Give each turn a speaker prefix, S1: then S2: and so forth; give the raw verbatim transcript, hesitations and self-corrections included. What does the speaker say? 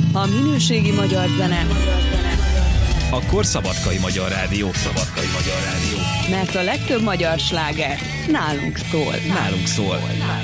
S1: a minőségi magyar zene,
S2: akkor Szabadkai Magyar Rádió. Szabadkai Magyar Rádió.
S1: mert a legtöbb magyar sláger nálunk szól.
S2: Nálunk szól.